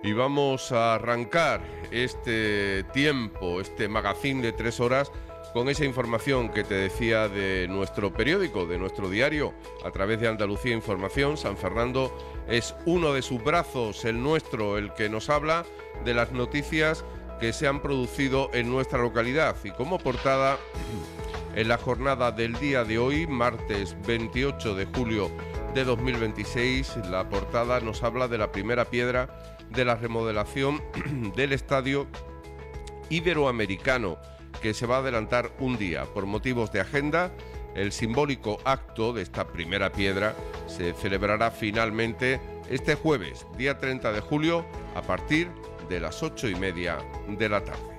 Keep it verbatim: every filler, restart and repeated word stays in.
Y vamos a arrancar este tiempo, este magazín de tres horas, con esa información que te decía de nuestro periódico, de nuestro diario, a través de Andalucía Información. San Fernando es uno de sus brazos, el nuestro, el que nos habla de las noticias que se han producido en nuestra localidad. Y como portada, en la jornada del día de hoy, martes veintiocho de julio de dos mil veintiséis, la portada nos habla de la primera piedra de la remodelación del Estadio Iberoamericano, que se va a adelantar un día. Por motivos de agenda, el simbólico acto de esta primera piedra se celebrará finalmente este jueves, día treinta de julio, a partir de las ocho y media de la tarde.